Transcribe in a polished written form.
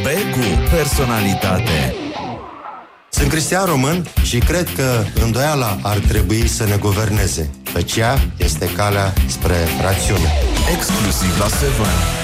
Cu personalitate. Sunt Cristian Român și cred că îndoiala ar trebui să ne guverneze, căci ea este calea spre rațiune. Exclusiv la 7.